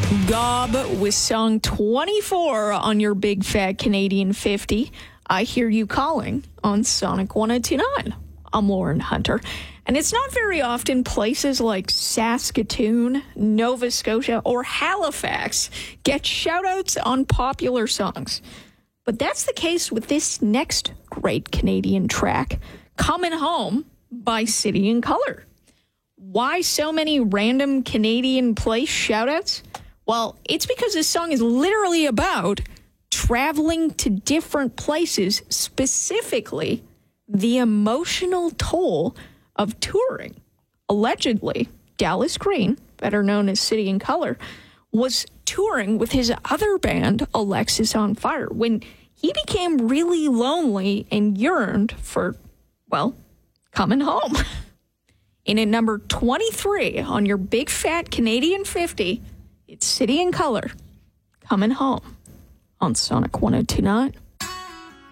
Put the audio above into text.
Gob with song 24 on your Big Fat Canadian 50. I Hear You Calling on Sonic 102.9. I'm Lauren Hunter. And it's not very often places like Saskatoon, Nova Scotia, or Halifax get shout-outs on popular songs. But that's the case with this next great Canadian track, Coming Home by City and Colour. Why so many random Canadian place shout-outs? Well, it's because this song is literally about traveling to different places, specifically the emotional toll of touring. Allegedly, Dallas Green, better known as City and Colour, was touring with his other band, Alexis on Fire, when he became really lonely and yearned for, well, coming home. In at number 23 on your Big Fat Canadian 50, it's City and Colour, Coming Home on Sonic 102.9.